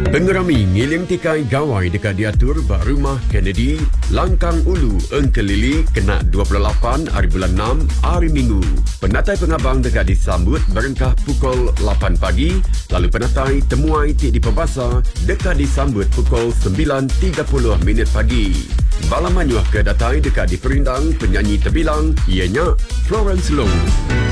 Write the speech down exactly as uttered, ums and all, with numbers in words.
Pengerami ngiling tikai gawai dekat diatur bak rumah Kennedy, Langkang Ulu, Engkelili, kena dua puluh lapan hari bulan enam, hari Minggu. Penatai pengabang dekat disambut berengkah pukul lapan pagi, lalu penatai temuai tik di Pembasa dekat disambut pukul sembilan tiga puluh minit pagi. Bala manyuah ke datai dekat di Perindang, penyanyi terbilang ianya Florence Long.